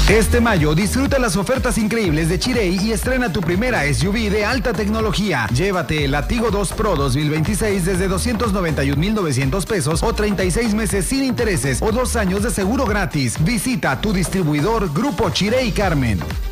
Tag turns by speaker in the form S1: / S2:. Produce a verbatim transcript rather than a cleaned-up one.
S1: Este mayo disfruta las ofertas increíbles de Chirey y estrena tu primera S U V de alta tecnología. Llévate el Latigo dos Pro dos mil veintiséis desde doscientos noventa y un mil novecientos pesos o treinta y seis meses sin intereses o dos años de seguro gratis. Visita tu distribuidor Grupo Chirey Carmen.